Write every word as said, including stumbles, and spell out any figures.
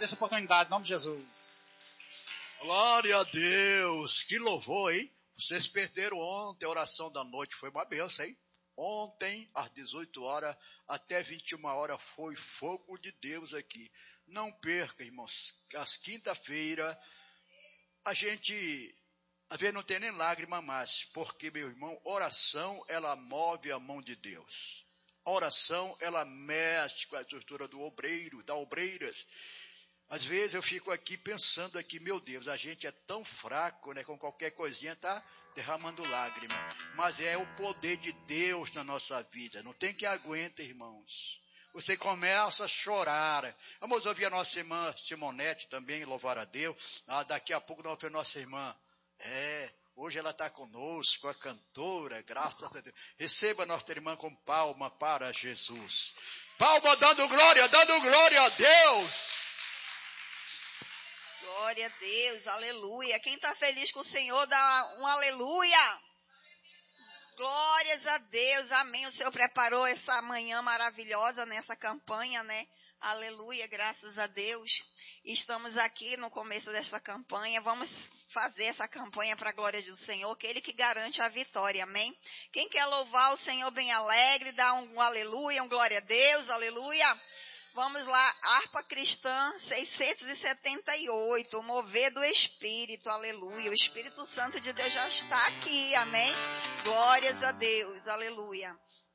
essa oportunidade, em nome de Jesus. Glória a Deus, que louvor, hein? Vocês perderam ontem a oração da noite, foi uma benção, hein? Ontem, às dezoito horas até vinte e uma horas, foi fogo de Deus aqui. Não perca, irmãos, às quinta-feira, a gente, às vezes não tem nem lágrima mais, porque, meu irmão, oração, ela move a mão de Deus. A oração, ela mexe com a estrutura do obreiro, da obreiras. Às vezes eu fico aqui pensando aqui, meu Deus, a gente é tão fraco, né? Com qualquer coisinha tá derramando lágrima. Mas é o poder de Deus na nossa vida. Não tem que aguenta, irmãos. Você começa a chorar. Vamos ouvir a nossa irmã Simonete também, louvar a Deus. Ah, daqui a pouco nós vamos ver a nossa irmã. É, hoje ela está conosco, a cantora, graças a Deus. Receba a nossa irmã com palma para Jesus. Palma dando glória, dando glória a Deus. Glória a Deus, aleluia. Quem está feliz com o Senhor, dá um aleluia. Glórias a Deus, amém. O Senhor preparou essa manhã maravilhosa nessa campanha, né? Aleluia, graças a Deus. Estamos aqui no começo desta campanha. Vamos fazer essa campanha para a glória do Senhor, que Ele que garante a vitória, amém? Quem quer louvar o Senhor bem alegre, dá um aleluia, um glória a Deus, aleluia. Vamos lá, harpa cristã seiscentos e setenta e oito, o mover do Espírito, aleluia. O Espírito Santo de Deus já está aqui, amém? Glórias a Deus, aleluia.